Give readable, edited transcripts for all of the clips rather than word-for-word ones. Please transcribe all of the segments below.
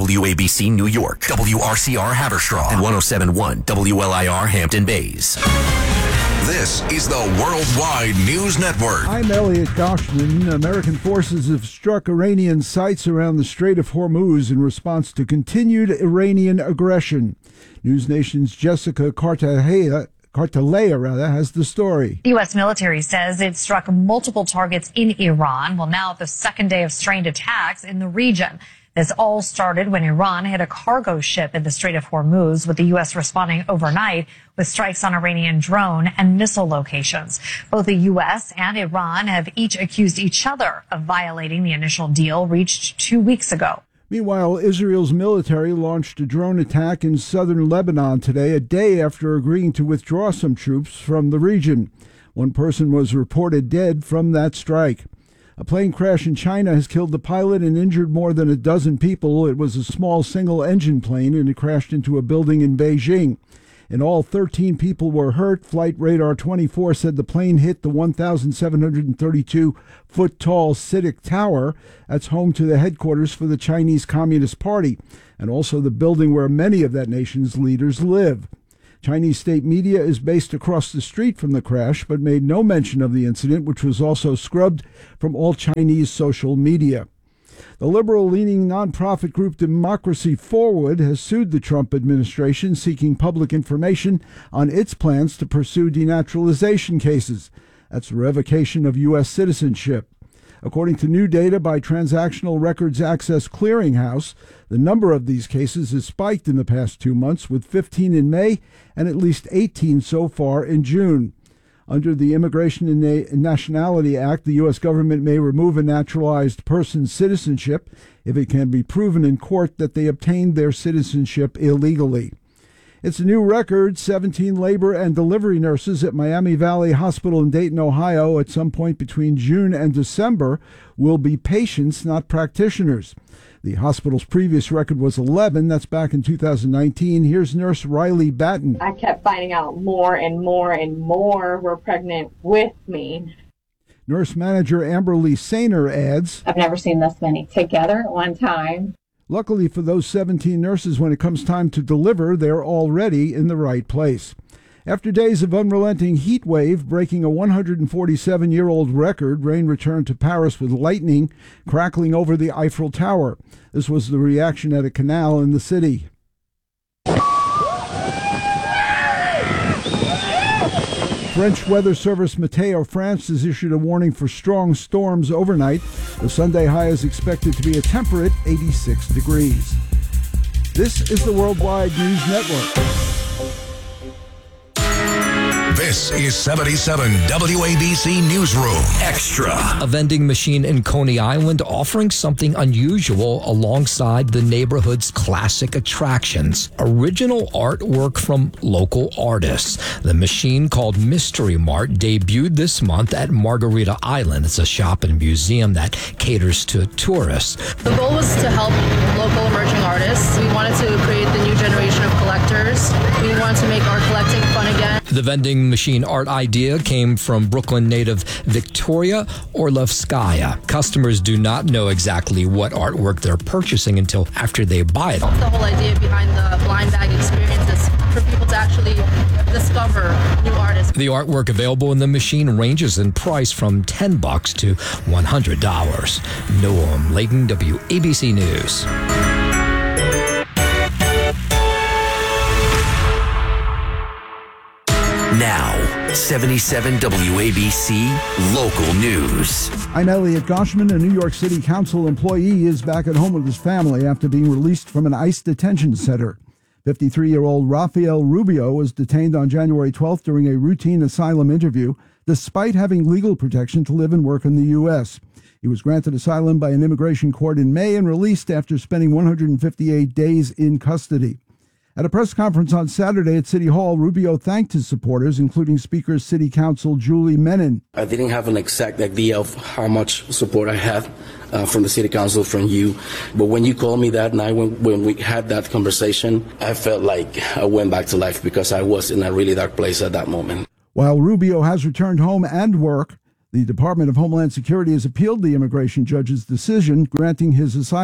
WABC New York, WRCR Haverstraw, and 107.1 WLIR Hampton Bays. This is the Worldwide News Network. I'm Elliot Goshman. American forces have struck Iranian sites around the Strait of Hormuz in response to continued Iranian aggression. News Nation's Jessica Cartalea has the story. The U.S. military says it struck multiple targets in Iran. Well, now the second day of strained attacks in the region. This all started when Iran hit a cargo ship in the Strait of Hormuz, with the U.S. responding overnight with strikes on Iranian drone and missile locations. Both the U.S. and Iran have each accused each other of violating the initial deal reached 2 weeks ago. Meanwhile, Israel's military launched a drone attack in southern Lebanon today, a day after agreeing to withdraw some troops from the region. One person was reported dead from that strike. A plane crash in China has killed the pilot and injured more than a dozen people. It was a small single-engine plane, and it crashed into a building in Beijing. In all, 13 people were hurt. Flight Radar 24 said the plane hit the 1,732-foot-tall CITIC Tower. That's home to the headquarters for the Chinese Communist Party, and also the building where many of that nation's leaders live. Chinese state media is based across the street from the crash, but made no mention of the incident, which was also scrubbed from all Chinese social media. The liberal-leaning nonprofit group Democracy Forward has sued the Trump administration, seeking public information on its plans to pursue denaturalization cases. That's revocation of U.S. citizenship. According to new data by Transactional Records Access Clearinghouse, the number of these cases has spiked in the past 2 months, with 15 in May and at least 18 so far in June. Under the Immigration and Nationality Act, the U.S. government may remove a naturalized person's citizenship if it can be proven in court that they obtained their citizenship illegally. It's a new record. 17 labor and delivery nurses at Miami Valley Hospital in Dayton, Ohio, at some point between June and December, will be patients, not practitioners. The hospital's previous record was 11. That's back in 2019. Here's nurse Riley Batten. I kept finding out more and more and more were pregnant with me. Nurse manager Amberly Sainer adds, I've never seen this many together at one time. Luckily for those 17 nurses, when it comes time to deliver, they're already in the right place. After days of unrelenting heat wave breaking a 147-year-old record, rain returned to Paris with lightning crackling over the Eiffel Tower. This was the reaction at a canal in the city. French weather service Meteo France has issued a warning for strong storms overnight. The Sunday high is expected to be a temperate 86 degrees. This is the Worldwide News Network. This is 77 WABC Newsroom Extra. A vending machine in Coney Island offering something unusual alongside the neighborhood's classic attractions. Original artwork from local artists. The machine, called Mystery Mart, debuted this month at Margarita Island. It's a shop and museum that caters to tourists. The goal was to help local emerging artists. We wanted to create the new generation of collectors. We wanted to make art collecting fun again. The vending machine art idea came from Brooklyn native Victoria Orlovskaya. Customers do not know exactly what artwork they're purchasing until after they buy it. The whole idea behind the blind bag experience is for people to actually discover new artists. The artwork available in the machine ranges in price from $10 to $100. Noam Layton, WABC News. Now, 77 WABC Local News. I'm Elliot Goshman. A New York City Council employee is back at home with his family after being released from an ICE detention center. 53-year-old Rafael Rubio was detained on January 12th during a routine asylum interview, despite having legal protection to live and work in the U.S. He was granted asylum by an immigration court in May and released after spending 158 days in custody. At a press conference on Saturday at City Hall, Rubio thanked his supporters, including Speaker City Council Julie Menin. I didn't have an exact idea of how much support I had from the City Council, from you. But when you called me that night, when we had that conversation, I felt like I went back to life because I was in a really dark place at that moment. While Rubio has returned home and work, the Department of Homeland Security has appealed the immigration judge's decision granting his asylum.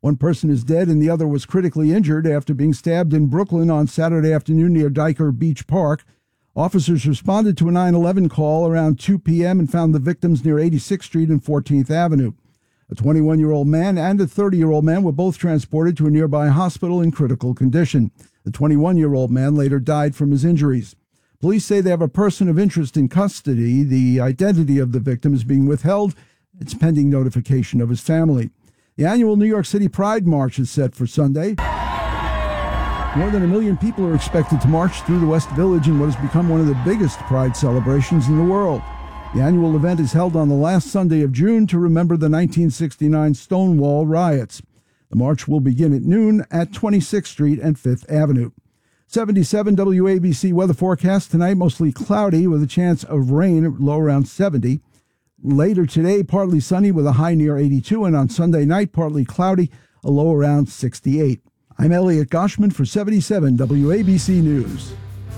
One person is dead and the other was critically injured after being stabbed in Brooklyn on Saturday afternoon near Diker Beach Park. Officers responded to a 911 call around 2 p.m. and found the victims near 86th Street and 14th Avenue. A 21-year-old man and a 30-year-old man were both transported to a nearby hospital in critical condition. The 21-year-old man later died from his injuries. Police say they have a person of interest in custody. The identity of the victim is being withheld. It's pending notification of his family. The annual New York City Pride March is set for Sunday. More than 1 million people are expected to march through the West Village in what has become one of the biggest Pride celebrations in the world. The annual event is held on the last Sunday of June to remember the 1969 Stonewall riots. The march will begin at noon at 26th Street and 5th Avenue. 77 WABC weather forecast tonight, mostly cloudy with a chance of rain, low around 70. Later today, partly sunny with a high near 82, and on Sunday night, partly cloudy, a low around 68. I'm Elliot Goshman for 77 WABC News.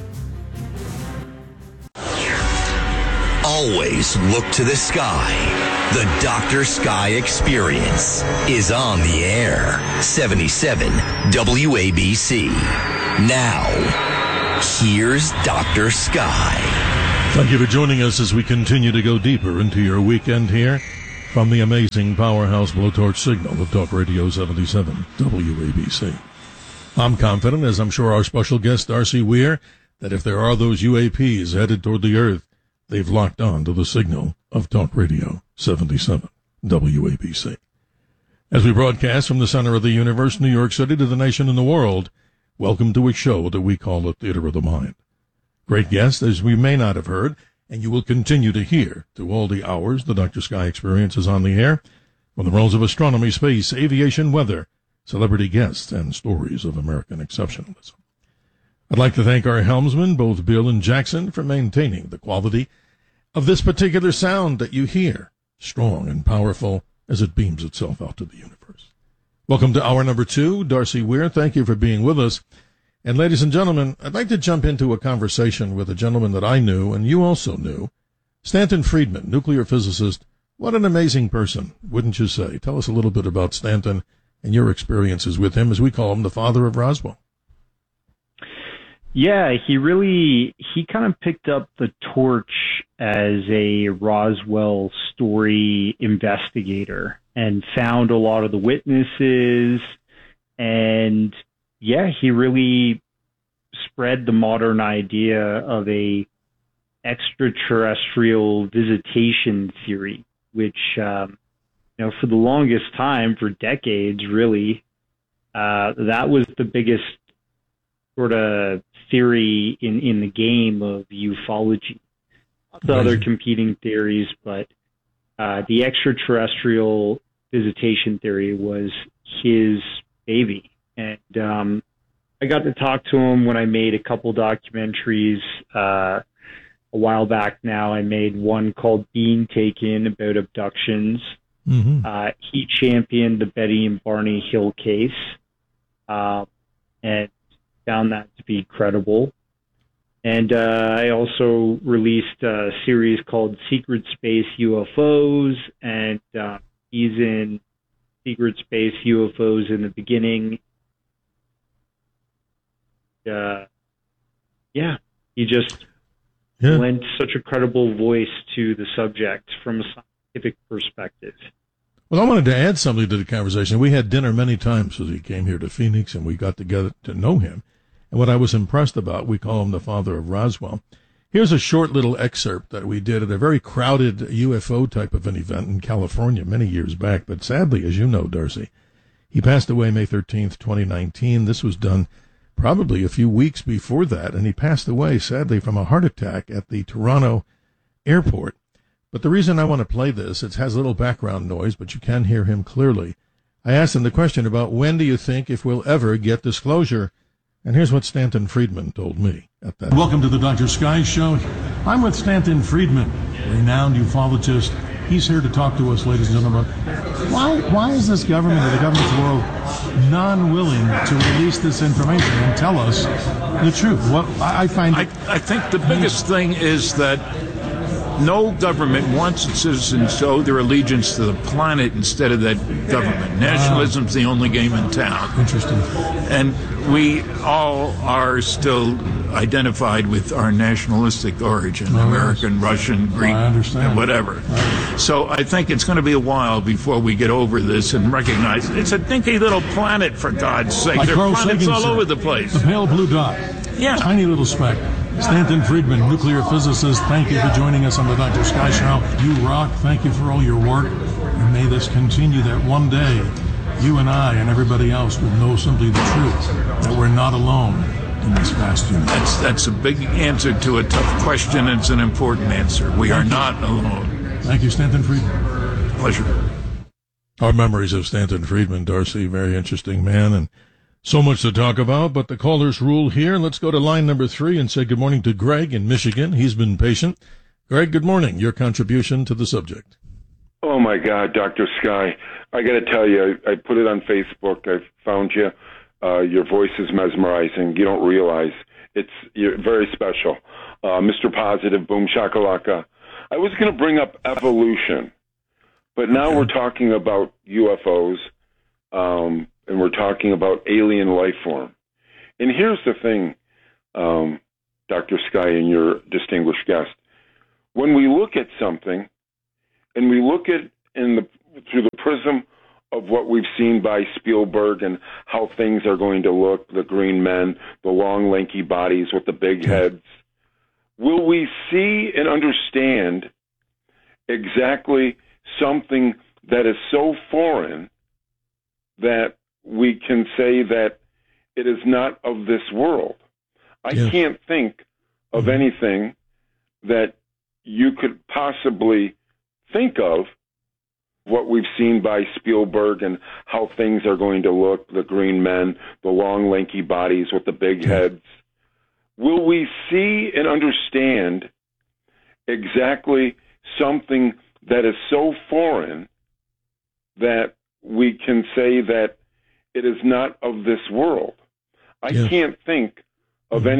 Always look to the sky. The Dr. Sky Experience is on the air. 77 WABC. Now, here's Dr. Sky. Thank you for joining us as we continue to go deeper into your weekend here from the amazing powerhouse blowtorch signal of Talk Radio 77 WABC. I'm confident, as I'm sure our special guest Darcy Weir, that if there are those UAPs headed toward the Earth, they've locked on to the signal of Talk Radio 77 WABC. As we broadcast from the center of the universe, New York City, to the nation and the world, welcome to a show that we call the Theater of the Mind. Great guests, as we may not have heard, and you will continue to hear to all the hours the Dr. Sky Experience is on the air, from the realms of astronomy, space, aviation, weather, celebrity guests, and stories of American exceptionalism. I'd like to thank our helmsmen, both Bill and Jackson, for maintaining the quality of this particular sound that you hear, strong and powerful as it beams itself out to the universe. Welcome to hour number 2. Darcy Weir, thank you for being with us. And ladies and gentlemen, I'd like to jump into a conversation with a gentleman that I knew and you also knew, Stanton Friedman, nuclear physicist. What an amazing person, wouldn't you say? Tell us a little bit about Stanton and your experiences with him, as we call him, the father of Roswell. Yeah, he kind of picked up the torch as a Roswell story investigator and found a lot of the witnesses. And yeah, he really spread the modern idea of a extraterrestrial visitation theory, which, for the longest time, for decades, really, that was the biggest sort of theory in the game of ufology. The other competing theories, but the extraterrestrial visitation theory was his baby. And I got to talk to him when I made a couple documentaries a while back now. I made one called Being Taken, about abductions. Mm-hmm. He championed the Betty and Barney Hill case and found that to be credible. And I also released a series called Secret Space UFOs, and he's in Secret Space UFOs in the beginning. He just lent such a credible voice to the subject from a scientific perspective. Well, I wanted to add something to the conversation. We had dinner many times as he came here to Phoenix, and we got together to know him. And what I was impressed about, we call him the father of Roswell. Here's a short little excerpt that we did at a very crowded UFO type of an event in California many years back. But sadly, as you know, Darcy, he passed away May 13th, 2019. This was done probably a few weeks before that, and he passed away, sadly, from a heart attack at the Toronto airport. But the reason I want to play this, it has a little background noise, but you can hear him clearly. I asked him the question about when do you think, if we'll ever get disclosure? And here's what Stanton Friedman told me at that. Welcome to the Dr. Sky Show. I'm with Stanton Friedman, renowned ufologist. He's here to talk to us, ladies and gentlemen. Why is this government or the government's world non-willing to release this information and tell us the truth? What I think the biggest thing is that no government wants its citizens to owe their allegiance to the planet instead of that government. Nationalism's the only game in town. Interesting. And we all are still identified with our nationalistic origin, American, Russian, Greek, and whatever. So I think it's going to be a while before we get over this and recognize it's a dinky little planet, for God's sake. Like There are Carl planets Sagan all said, over the place. The pale blue dot. Yeah. Tiny little speck. Stanton Friedman, nuclear physicist, thank you for joining us on the Dr. Sky Show. You rock. Thank you for all your work. And may this continue that one day you and I and everybody else will know simply the truth, that we're not alone in this vast universe. That's a big answer to a tough question, and it's an important answer. We are not alone. Thank you, Stanton Friedman. Pleasure. Our memories of Stanton Friedman, Darcy, very interesting man, and so much to talk about, but the callers rule here. Let's go to line number 3 and say good morning to Greg in Michigan. He's been patient. Greg, good morning. Your contribution to the subject. Oh, my God, Dr. Sky. I got to tell you, I put it on Facebook. I found you. Your voice is mesmerizing. You don't realize. You're very special. Mr. Positive, boom shakalaka. I was going to bring up evolution, but now we're talking about UFOs, and we're talking about alien life form. And here's the thing, Dr. Sky and your distinguished guest. When we look at something, and we look at through the prism of what we've seen by Spielberg and how things are going to look, the green men, the long, lanky bodies with the big heads, will we see and understand exactly something that is so foreign that we can say that it is not of this world? I can't think of anything that you could possibly think of what we've seen by Spielberg and how things are going to look, the green men, the long, lanky bodies with the big heads. Will we see and understand exactly something that is so foreign that we can say that it is not of this world? I can't think of any